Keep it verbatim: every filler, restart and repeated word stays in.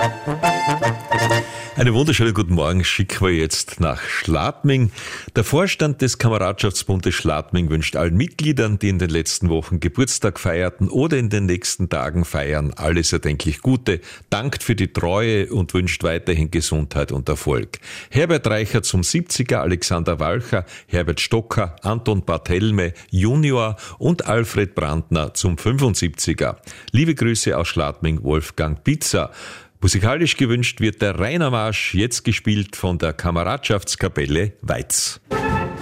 Einen wunderschönen guten Morgen schicken wir jetzt nach Schladming. Der Vorstand des Kameradschaftsbundes Schladming wünscht allen Mitgliedern, die in den letzten Wochen Geburtstag feierten oder in den nächsten Tagen feiern, alles erdenklich Gute, dankt für die Treue und wünscht weiterhin Gesundheit und Erfolg. Herbert Reicher zum siebziger, Alexander Walcher, Herbert Stocker, Anton Barthelme Junior und Alfred Brandner zum fünfundsiebziger. Liebe Grüße aus Schladming, Wolfgang Pitzer. Musikalisch gewünscht wird der Rainer Marsch, jetzt gespielt von der Kameradschaftskapelle Weiz.